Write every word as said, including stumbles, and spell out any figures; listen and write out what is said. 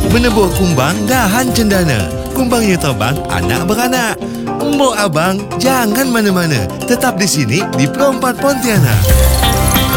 Menebuh kumbang dahan cendana. Kumbangnya terbang anak beranak. Mbok abang, jangan mana-mana. Tetap di sini di Perempat Pontianak.